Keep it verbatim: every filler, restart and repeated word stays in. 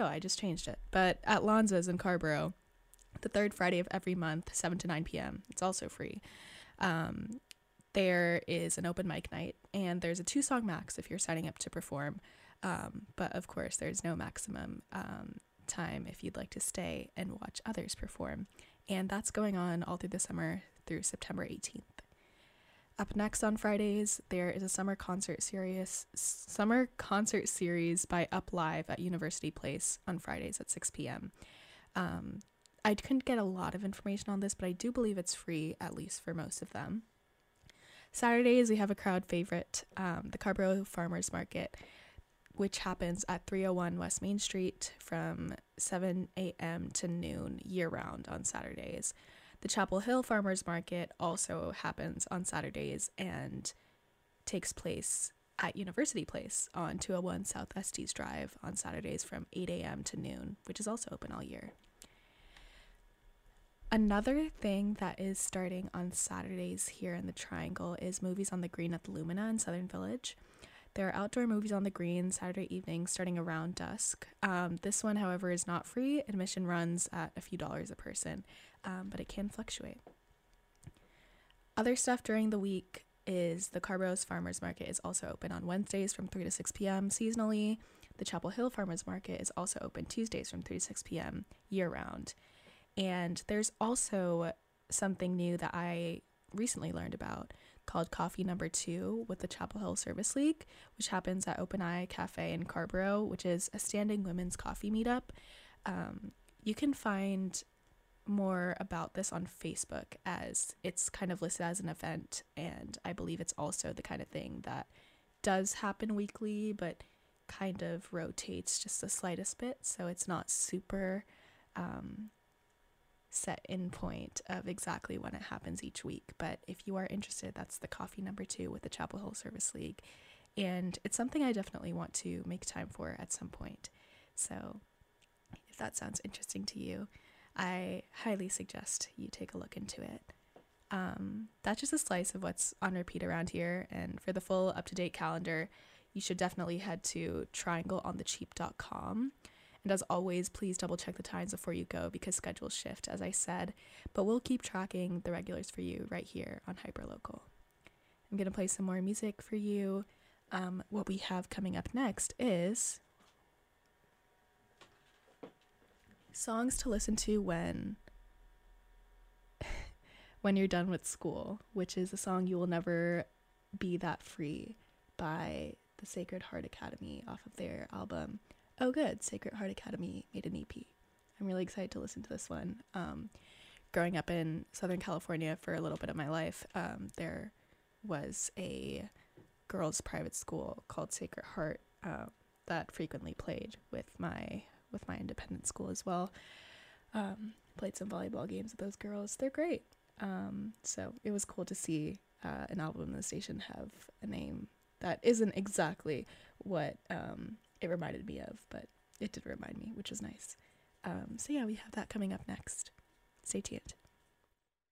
go. I just changed it. But at Lanza's in Carborough, the third Friday of every month, seven to nine p.m. It's also free. Um, there is an open mic night, and there's a two-song max if you're signing up to perform. Um, but of course, there's no maximum um, time if you'd like to stay and watch others perform. And that's going on all through the summer through September eighteenth. Up next on Fridays, there is a summer concert series, summer concert series by Up Live at University Place on Fridays at six p.m. Um, I couldn't get a lot of information on this, but I do believe it's free, at least for most of them. Saturdays, we have a crowd favorite, um, the Carborough Farmers Market, which happens at three oh one West Main Street from seven a.m. to noon year-round on Saturdays. The Chapel Hill Farmers Market also happens on Saturdays and takes place at University Place on two oh one South Estes Drive on Saturdays from eight a.m. to noon, which is also open all year. Another thing that is starting on Saturdays here in the Triangle is Movies on the Green at the Lumina in Southern Village. There are outdoor movies on the green Saturday evening starting around dusk. Um, this one, however, is not free. Admission runs at a few dollars a person, um, but it can fluctuate. Other stuff during the week is the Carborough's Farmers Market is also open on Wednesdays from three to six p.m. seasonally. The Chapel Hill Farmers Market is also open Tuesdays from three to six p.m. year-round. And there's also something new that I recently learned about called Coffee Number Two with the Chapel Hill Service League, which happens at Open Eye Cafe in Carborough, which is a standing women's coffee meetup. Um, you can find more about this on Facebook, as it's kind of listed as an event, and I believe it's also the kind of thing that does happen weekly, but kind of rotates just the slightest bit, so it's not super um, set in point of exactly when it happens each week. But if you are interested, that's the Coffee Number Two with the Chapel Hill Service League, and it's something I definitely want to make time for at some point. So if that sounds interesting to you, I highly suggest you take a look into it. Um, that's just a slice of what's on repeat around here, and for the full up-to-date calendar, you should definitely head to triangle on the cheap dot com. And as always, please double check the times before you go because schedules shift, as I said. But we'll keep tracking the regulars for you right here on Hyperlocal. I'm going to play some more music for you. Um, what we have coming up next is songs to listen to when when you're done with school, which is a song You Will Never Be That Free by the Sacred Heart Academy off of their album Oh Good, Sacred Heart Academy made an E P. I'm really excited to listen to this one. Um, growing up in Southern California for a little bit of my life, um, there was a girls' private school called Sacred Heart uh, that frequently played with my with my independent school as well. Um, played some volleyball games with those girls. They're great. Um, so it was cool to see uh, an album in the station have a name that isn't exactly what um, it reminded me of, but it did remind me, which was nice. Um, so yeah, we have that coming up next. Stay tuned.